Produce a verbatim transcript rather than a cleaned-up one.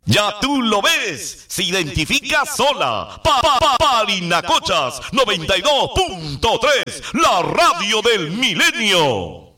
Ya tú lo ves, se identifica sola. Pa, pa, pa, Parinacochas noventa y dos punto tres, la radio del milenio.